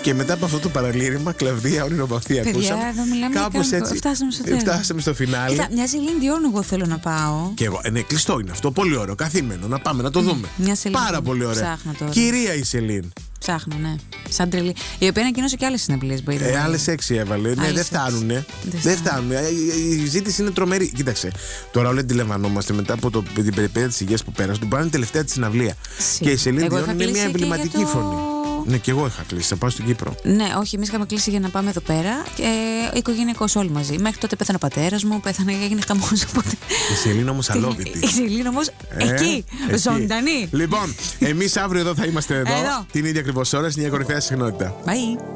Και μετά από αυτό το παραλήρημα, Κλαβδία, ονειροπαυτή ακούσαμε. Παιδιά, εδώ μιλάμε. Κάπως έτσι. Φτάσαμε στο φινάλε. Κοίτα, μια Σελήν Διόν εγώ θέλω να πάω. Και εγώ, ναι, κλειστό είναι αυτό. Πολύ ωραίο. Καθήμενο. Να πάμε να το δούμε. Πάρα πολύ ωραίο. Κυρία η Σελήν. Ψάχνω, ναι. Σαν τρελή. Η οποία ανακοίνωσε και άλλες συναυλίες. Άλλες 6 έβαλε. Ναι, δεν φτάνουνε. Δεν φτάνουν. Η ζήτηση είναι τρομερή. Κοίταξε. Τώρα όλοι αντιλαμβανόμαστε μετά από την περιπέτεια της υγείας που πέρασε, του πάνε τελευταία τη συναυλία. Και η Σελήν Διόν είναι μια εμβληματική φωνή. Ναι, και εγώ είχα κλείσει. Θα πάω στην Κύπρο. Ναι, όχι, εμείς είχαμε κλείσει για να πάμε εδώ πέρα. Και οικογενειακώς όλοι μαζί. Μέχρι τότε πέθανε ο πατέρας μου, πέθανε και έγινε χαμός. Οπότε... Η Σελήν όμως αλόβητη. Η Σελήν όμως εκεί, ζωντανή. Λοιπόν, εμείς αύριο εδώ θα είμαστε εδώ. Την ίδια ακριβώς ώρα, στην ίδια κορυφαία συχνότητα. Bye.